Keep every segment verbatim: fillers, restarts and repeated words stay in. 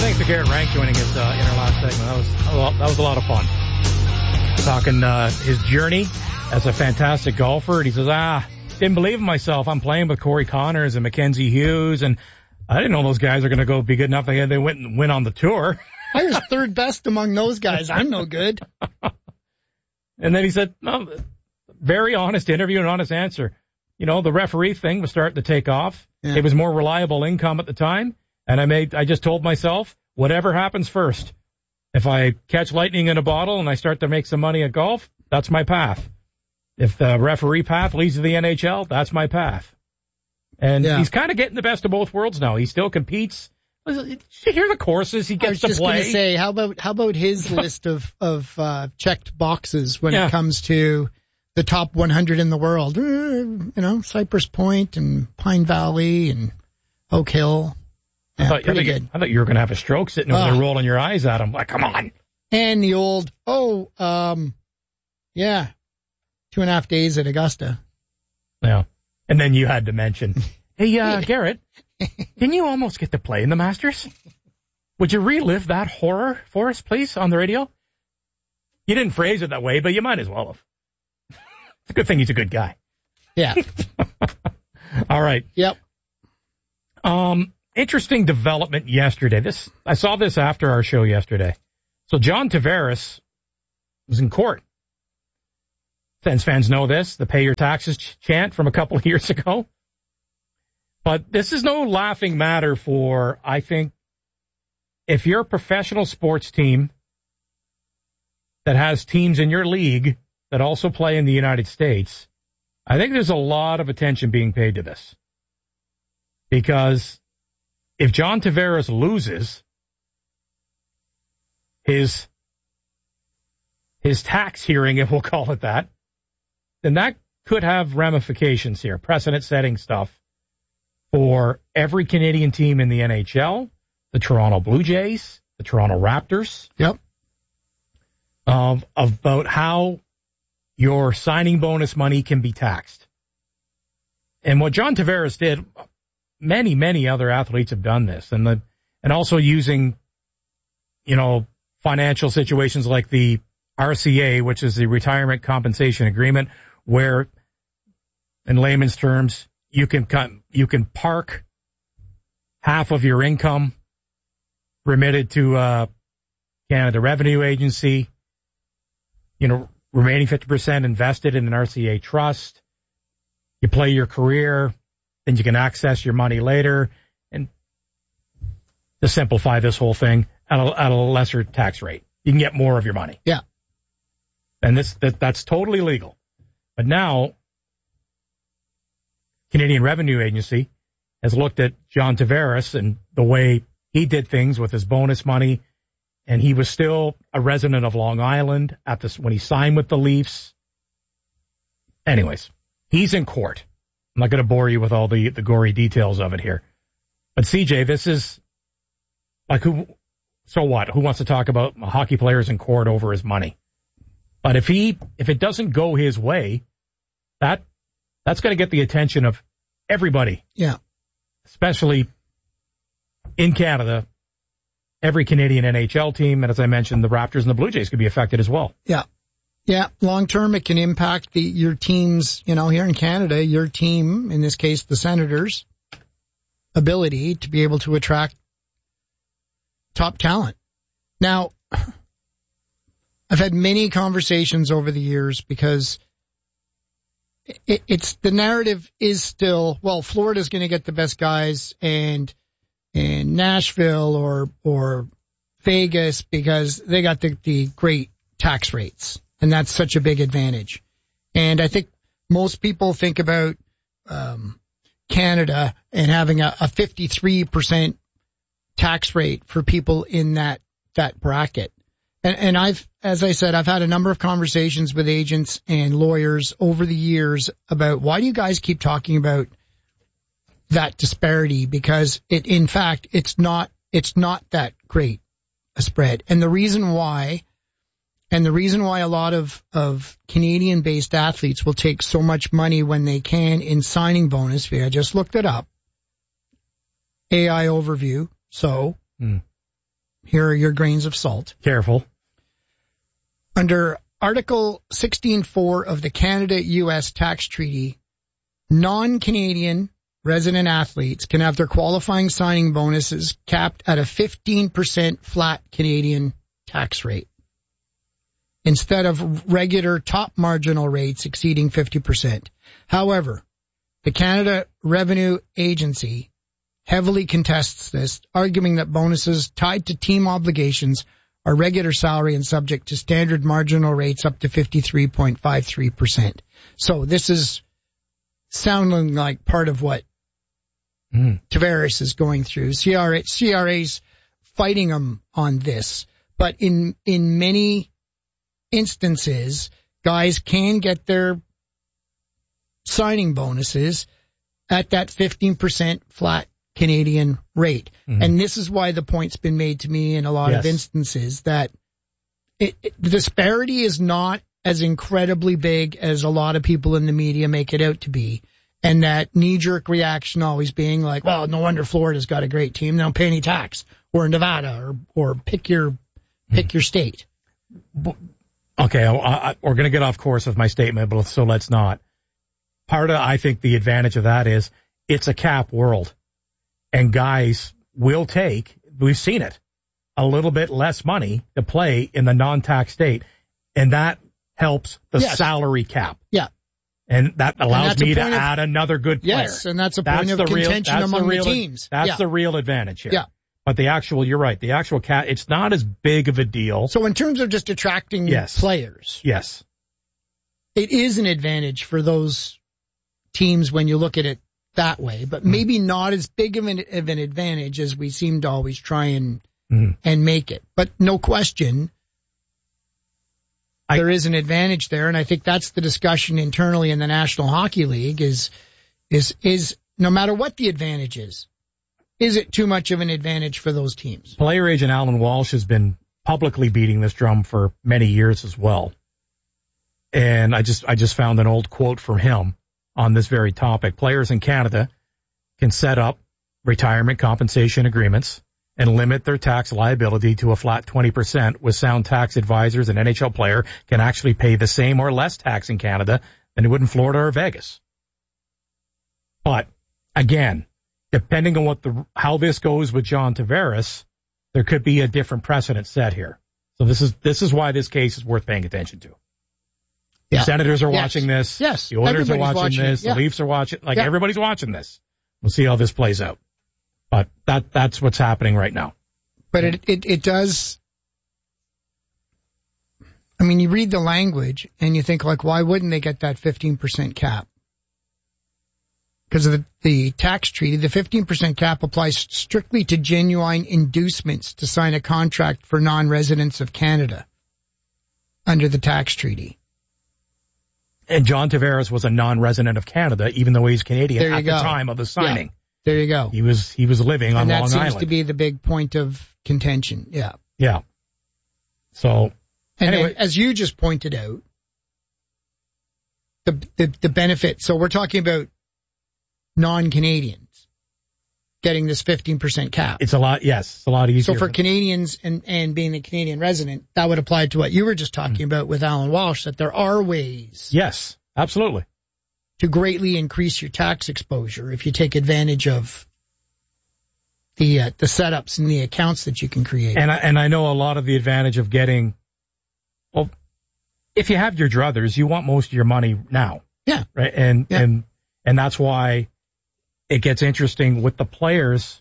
Thanks to Garrett Rank joining us uh, in our last segment. That was a lot, that was a lot of fun. Talking uh, his journey as a fantastic golfer, and he says, ah, didn't believe in myself. I'm playing with Corey Connors and Mackenzie Hughes, and I didn't know those guys are going to go be good enough. They they went and win on the tour. I was third best among those guys. I'm no good. And then he said, no, very honest interview and honest answer. You know, the referee thing was starting to take off. Yeah. It was more reliable income at the time. And I made, I just told myself, whatever happens first. If I catch lightning in a bottle and I start to make some money at golf, that's my path. If the referee path leads to the N H L, that's my path. And yeah. he's kind of getting the best of both worlds now. He still competes. Did you hear the courses he gets to play? I was just going to say, how about how about his list of of uh, checked boxes when yeah. it comes to the top one hundred in the world? You know, Cypress Point and Pine Valley and Oak Hill. Yeah, I, thought, pretty I, thought good. You, I thought you were going to have a stroke sitting over uh, there rolling your eyes at him. Like, come on. And the old, oh, um, yeah, two and a half days at Augusta. Yeah. And then you had to mention, hey, uh, Garrett, didn't you almost get to play in the Masters? Would you relive that horror for us, please, on the radio? You didn't phrase it that way, but you might as well have. It's a good thing he's a good guy. Yeah. All right. Yep. Um, interesting development yesterday. This I saw this after our show yesterday. So John Tavares was in court. Sens fans know this, the pay your taxes ch- chant from a couple of years ago. But this is no laughing matter for, I think, if you're a professional sports team that has teams in your league that also play in the United States, I think there's a lot of attention being paid to this. Because if John Tavares loses his his tax hearing, if we'll call it that, then that could have ramifications here, precedent-setting stuff for every Canadian team in the N H L, the Toronto Blue Jays, the Toronto Raptors. Yep. Of, about how your signing bonus money can be taxed. And what John Tavares did, many, many other athletes have done this, and the and also using, you know, financial situations like the R C A, which is the Retirement Compensation Agreement, where, in layman's terms, you can cut, you can park half of your income remitted to uh, Canada Revenue Agency, you know, remaining fifty percent invested in an R C A trust. You play your career, then you can access your money later, and to simplify this whole thing, at a, at a lesser tax rate. You can get more of your money. Yeah. And this that, that's totally legal. But now, Canadian Revenue Agency has looked at John Tavares and the way he did things with his bonus money, and he was still a resident of Long Island at this when he signed with the Leafs. Anyways, he's in court. I'm not going to bore you with all the, the gory details of it here. But C J, this is like who, so what? Who wants to talk about hockey players in court over his money? But if he, if it doesn't go his way, that, that's going to get the attention of everybody. Yeah. Especially in Canada, every Canadian N H L team. And as I mentioned, the Raptors and the Blue Jays could be affected as well. Yeah. Yeah. Long term, it can impact the, your team's, you know, here in Canada, your team, in this case, the Senators, ability to be able to attract top talent. Now, I've had many conversations over the years because it, it's the narrative is still, well, Florida's going to get the best guys and, and Nashville or, or Vegas because they got the, the great tax rates. And that's such a big advantage. And I think most people think about, um, Canada and having a, a fifty-three percent tax rate for people in that, that bracket. And, and I've, as I said, I've had a number of conversations with agents and lawyers over the years about why do you guys keep talking about that disparity? Because it, in fact, it's not, it's not that great a spread. And the reason why, and the reason why a lot of, of Canadian based athletes will take so much money when they can in signing bonus fee, I just looked it up. A I overview. So, mm. Here are your grains of salt. Careful. Under Article sixteen point four of the Canada-U S Tax Treaty, non-Canadian resident athletes can have their qualifying signing bonuses capped at a fifteen percent flat Canadian tax rate, instead of regular top marginal rates exceeding fifty percent. However, the Canada Revenue Agency heavily contests this, arguing that bonuses tied to team obligations are regular salary and subject to standard marginal rates up to fifty-three point five three percent. So this is sounding like part of what mm. Tavares is going through. C R A, C R A's fighting him on this. But in, in many instances, guys can get their signing bonuses at that fifteen percent flat Canadian rate. Mm-hmm. And this is why the point's been made to me in a lot yes. of instances that it, it, the disparity is not as incredibly big as a lot of people in the media make it out to be. And that knee-jerk reaction always being like, well, no wonder Florida's got a great team. They don't pay any tax. Or Nevada, or or pick your pick your state. Okay, I, I, we're going to get off course with my statement, but so let's not. Part of, I think, the advantage of that is it's a cap world. And guys will take, we've seen it, a little bit less money to play in the non-tax state. And that helps the yes. salary cap. Yeah. And that allows and me to of, add another good player. Yes, and that's a point that's of contention real, among the, real, the teams. That's yeah. the real advantage here. Yeah. But the actual, you're right, the actual cap, it's not as big of a deal. So in terms of just attracting yes. players. Yes. It is an advantage for those teams when you look at it that way, but mm. maybe not as big of an, of an advantage as we seem to always try and mm. and make it. But no question, I, there is an advantage there, and I think that's the discussion internally in the National Hockey League is is is no matter what the advantage is, is it too much of an advantage for those teams? Player agent Alan Walsh has been publicly beating this drum for many years as well. And I just I just found an old quote from him on this very topic. Players in Canada can set up retirement compensation agreements and limit their tax liability to a flat twenty percent with sound tax advisors. An N H L player can actually pay the same or less tax in Canada than it would in Florida or Vegas. But again, depending on what the how this goes with John Tavares, there could be a different precedent set here. So this is this is why this case is worth paying attention to. The yeah. Senators are yes. watching this. Yes. The Oilers are watching, watching this. Yeah. The Leafs are watching. Like yeah. everybody's watching this. We'll see how this plays out. But that that's what's happening right now. But it it, it does. I mean, you read the language and you think like, why wouldn't they get that fifteen percent cap? Because of the, the tax treaty, the fifteen percent cap applies strictly to genuine inducements to sign a contract for non-residents of Canada under the tax treaty. And John Tavares was a non-resident of Canada, even though he's Canadian at go. the time of the signing. Yeah. There you go. He was he was living on and Long Island. And that seems to be the big point of contention. Yeah. Yeah. So, and anyway. as you just pointed out, the, the the benefit. So we're talking about non-Canadians getting this fifteen percent cap. It's a lot. Yes, it's a lot easier. So for Canadians and and being a Canadian resident, that would apply to what you were just talking mm. about with Alan Walsh. That there are ways. Yes, absolutely. To greatly increase your tax exposure if you take advantage of the uh, the setups and the accounts that you can create. And I, and I know a lot of the advantage of getting, well, if you have your druthers, you want most of your money now. Yeah. Right. And yeah. and and that's why it gets interesting with the players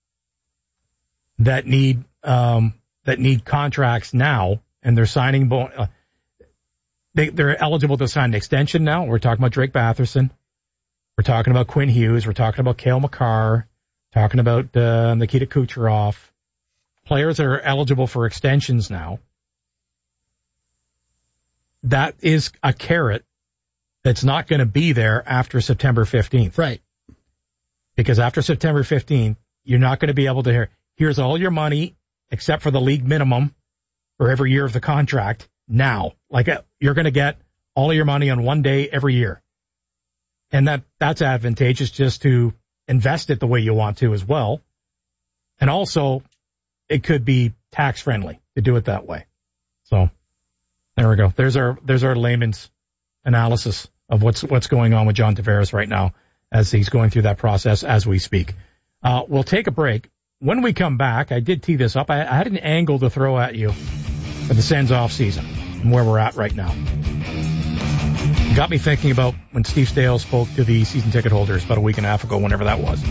that need um that need contracts now, and they're signing. Bon- uh, They, they're eligible to sign an extension now. We're talking about Drake Batherson. We're talking about Quinn Hughes. We're talking about Cale Makar. Talking about uh, Nikita Kucherov. Players that are eligible for extensions now. That is a carrot that's not going to be there after September fifteenth. Right. Because after September fifteenth, you're not going to be able to hear, here's all your money except for the league minimum for every year of the contract. Now, like you're going to get all of your money on one day every year. And that, that's advantageous just to invest it the way you want to as well. And also it could be tax friendly to do it that way. So there we go. There's our there's our layman's analysis of what's what's going on with John Tavares right now as he's going through that process as we speak. Uh, we'll take a break. When we come back, I did tee this up. I, I had an angle to throw at you for the Sens off season and where we're at right now. It got me thinking about when Steve Staios spoke to the season ticket holders about a week and a half ago, whenever that was.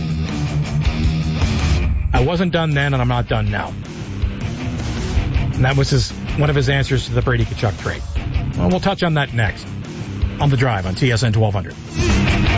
I wasn't done then, and I'm not done now. And that was his one of his answers to the Brady Tkachuk trade. Well, we'll touch on that next on The Drive on T S N twelve hundred.